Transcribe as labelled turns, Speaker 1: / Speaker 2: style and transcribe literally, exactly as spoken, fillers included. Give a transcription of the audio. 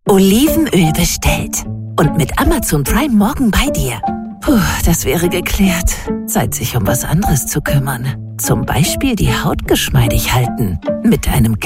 Speaker 1: Olivenöl bestellt. Und mit Amazon Prime morgen bei dir. Puh, das wäre geklärt. Zeit, sich um was anderes zu kümmern. Zum Beispiel die Haut geschmeidig halten. Mit einem